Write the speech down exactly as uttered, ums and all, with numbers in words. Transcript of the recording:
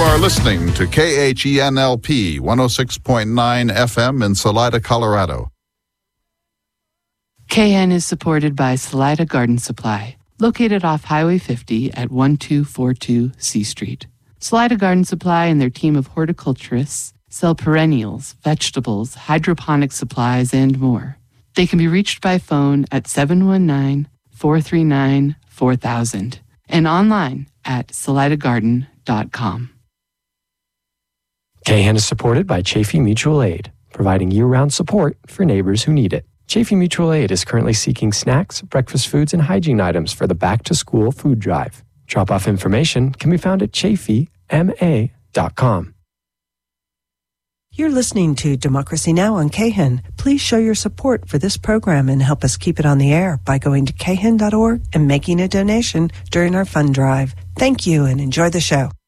are listening to K H E N L P one oh six point nine F M in Salida, Colorado. K N is supported by Salida Garden Supply, located off Highway fifty at twelve forty-two C Street. Salida Garden Supply and their team of horticulturists sell perennials, vegetables, hydroponic supplies, and more. They can be reached by phone at seven one nine, four three nine, four thousand and online at salida garden dot com. K N is supported by Chafee Mutual Aid, providing year-round support for neighbors who need it. Chafee Mutual Aid is currently seeking snacks, breakfast foods, and hygiene items for the back-to-school food drive. Drop-off information can be found at chafee m a dot com. You're listening to Democracy Now! On K H E N. Please show your support for this program and help us keep it on the air by going to K H E N dot org and making a donation during our fund drive. Thank you and enjoy the show.